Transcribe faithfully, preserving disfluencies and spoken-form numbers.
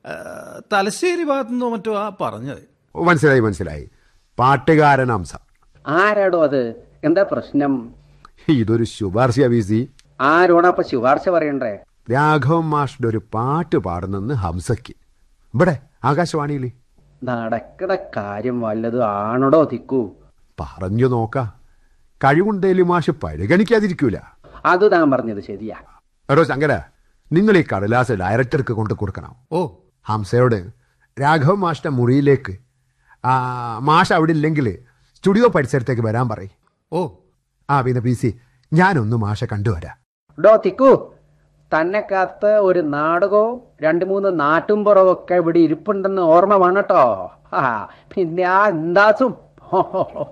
തലശ്ശേരി ഭാഗത്തുനിന്നോ മറ്റോ ആ പറഞ്ഞത്. മനസ്സിലായി മനസ്സിലായി പാട്ടുകാരൻ ഹംസ. ആരാടോ അത്? എന്താ പ്രശ്നം? ഇതൊരു ശുപാർശ വി സി. ആരോടപ്പൊ ശുപാർശ പറയണ്ടേ? രാഘവൻ മാഷിന്റെ ഒരു പാട്ട് പാടുന്നെന്ന് ഹംസയ്ക്ക് ഇവിടെ ആകാശവാണിയിൽ. നടക്കണ കാര്യം വല്ലതും ആണോടോ തിക്കു? പറഞ്ഞു നോക്ക, കഴിവുണ്ടേലും മാഷ് പരിഗണിക്കാതിരിക്കൂല. അത് താൻ പറഞ്ഞത് ശരിയാ. എടോ ശങ്കര, നിങ്ങൾ ഈ കടലാസ് ഡയറക്ടർക്ക് കൊണ്ട് കൊടുക്കണം. ഓ, ഹംസയോട് രാഘവൻ മാഷിന്റെ മുറിയിലേക്ക് മാഷ് അവിടെ ഇല്ലെങ്കിൽ സ്റ്റുഡിയോ പരിസരത്തേക്ക് വരാൻ പറയും. ഓ ആ പിന്നെ പി സി, ഞാനൊന്ന് മാഷെ കണ്ടുവരാം. ഡോ തിക്കു, തന്നെ കാത്ത് ഒരു നാടകവും രണ്ട് മൂന്ന് നാട്ടുംപുറവും ഒക്കെ ഇവിടെ ഇരിപ്പുണ്ടെന്ന് ഓർമ്മ വേണട്ടോ. ആ പിന്നെ ആ എന്താസും